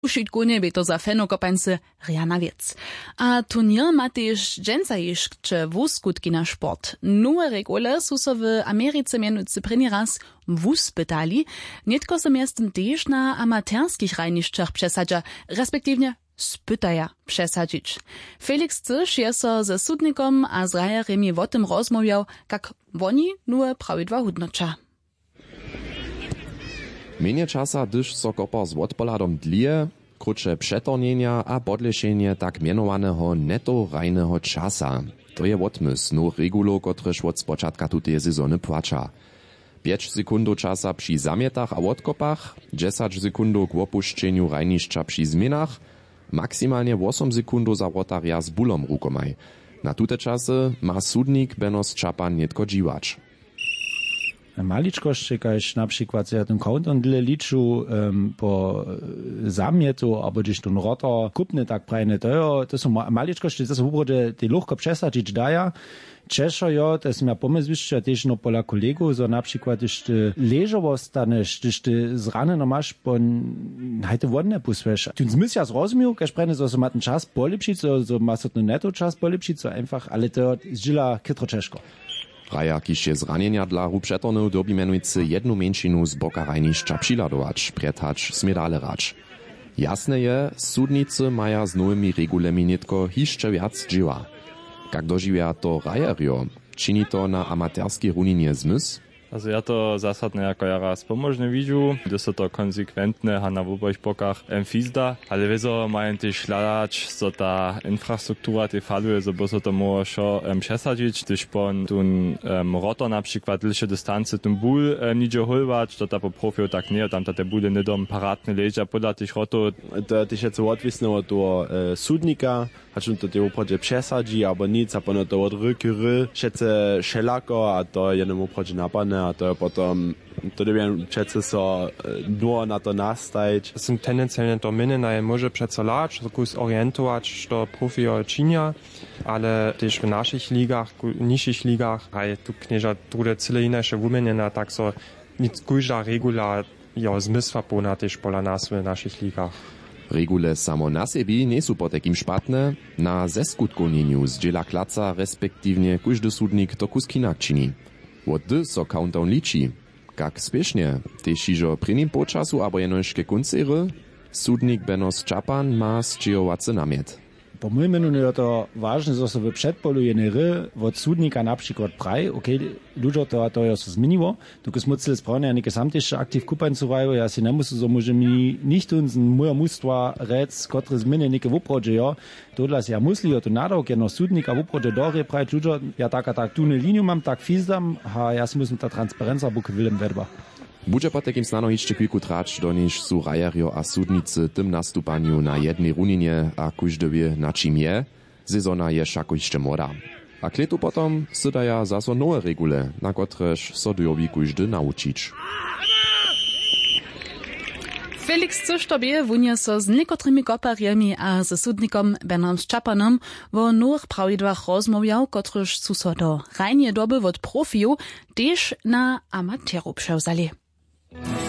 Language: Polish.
Ušitkunie by to za fenokopance riana wiec. A turnier ma też dżęca jeszcze wuskutki na sport. Nowe regule su so w Ameryce mianujcy prynny raz wuspytali, nietko se miastem też na amatorskich rajniszczach przesadza, respektywnie spytaja przesadzić. Felix Cysz je so ze sudnikom a z rajaremi o tym rozmawiał, jak oni nowe prawidła hudnocza. Mienie czasa, gdyż so kopar z odpoladom dlije, krótsze przetornienia a podlešenie tak mianowanego netto rajnego czasa. To je odmysł nowych regulów, kotreż od spoczadka tutej sezony płacza. 5 sekundów czasa przy zamietach a odkopach, 10 sekundów k opuszczeniu rajniszcza przy zmianach, maksymalnie 8 sekundów za rotaria z bulom rukomaj. Na tute czasy ma sudnik Benos Čapan nietko dziwacz. Maliczkości, kaž na przykład ja ten countdown dle liczу po zamietu, albo gdzieś ten rotor kupny tak prajne, to są maliczkości, to są ubrode, te luchko przesadzić daja. Czeszo jo, to jest miał pomysł jeszcze też no pola kolegów, że na przykład gdyż ty leżowo stanesz, gdyż ty zraneno masz, bo hajte wodne pusłeś. Tu zmysł ja zrozumiał, kaž prajne, że ma ten czas polepszyć, że ma so ten netto czas polepszyć, so einfach, ale to zdzila kytro czeszko. Raja, kiž je zranjenja dla rupšetornev dobi menujcy jednu menšinu z boka rajnišča přiladovač, prethač, smedalerač. Jasne je, sudnicy maja z nowymi regulami nietko hišće viac dživa. Kak doživia to rajario, čini to na amaterskiej runinie zmysł? Also ja to zasadne jako ja raz pomożne widziu, gdy so to konsekwentne na oboch bokach fizda, ale wieso mają też hľadać, so ta infrastruktura te faluje, so bo so to może przesadzić, gdyż pon tun rotor na przykład dlhsze dystancy tun ból nidzie holwać, to ta po profiu tak nie, tam te bóle nie dom paratne leża poda tych rotor. To też jest odwisne od sudnika, a czym to te uprodzie przesadzi, albo nic, a pono to od ryky, szece szelako, a to jednemu uprodzie napadne, a to potom to dobijem přece so nur na to nastajć. Są tendencyjnie to miny na może přece lać, zakus orientować, to profio činia, ale też w naszych ligach, niższych ligach, a tu knieża drugie cyle inaczej wumieniena, tak so nic kujża regula jo zmysła pona też pola nas w naszych ligach. Regule samo na sebi nie sú po takim špatne, na zeskutkovneniu zdziela klaca respektívne kujždy sudnik to kus kinak čini. Od dy so countdown liči. Kak spiešne, tež ižo prinim počasu abo jenožke kuncery, sudnik Benos Čapan má sčejovace namiet. Po mojej menu je to ważne, że sobie przedpolu jenery od sudnika na przykład praj, ludzie to je so zmieniło, tylko smucili sprawnie, a nie sam też aktiv kupań słuchają, ja si nie muszę, so może mi nicht uns moja mustwa rec, które zmiany nie w uprodzie, ja, to dla ja musli, to nadał, no sudnika w uprodzie dory praj, ludzie, ja tak tu linię mam, tak fizdam, a ja si muszę ta transparenza bukę Willem Werba. Budže po takim snano jeszcze kilku trać, do niż su rajario a sudnicy tym nastupaniu na jednej runinie a kujždy wie na čim je, sezona je šako jeszcze moda. A kletu potom sydaja zaso nowe regule, na kotrež so dojowi kujždy naučić. Felix Cysz tobie wunie so z niekotrymi kopariami a ze sudnikom Benom Čapanom wo nowych prawidłach rozmawiał, kotrež su so do rajnie doby od profiju, też na amateru przełzali.